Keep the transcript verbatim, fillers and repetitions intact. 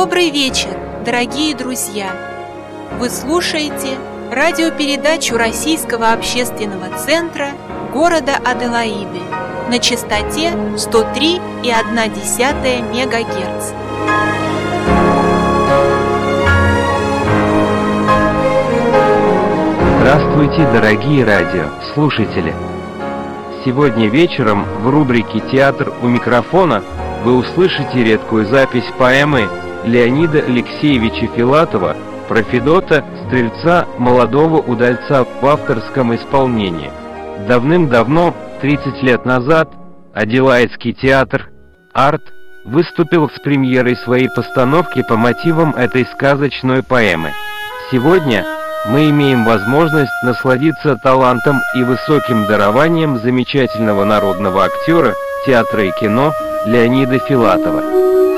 Добрый вечер, дорогие друзья! Вы слушаете радиопередачу Российского общественного центра города Аделаиды на частоте сто три и одна десятая мегагерц. Здравствуйте, дорогие радиослушатели! Сегодня вечером в рубрике «Театр у микрофона» вы услышите редкую запись поэмы Леонида Алексеевича Филатова про Федота Стрельца, молодого удальца, в авторском исполнении. Давным-давно, тридцать лет назад, Аделаидский театр «Арт» выступил с премьерой своей постановки по мотивам этой сказочной поэмы. Сегодня мы имеем возможность насладиться талантом и высоким дарованием замечательного народного актера театра и кино Леонида Филатова.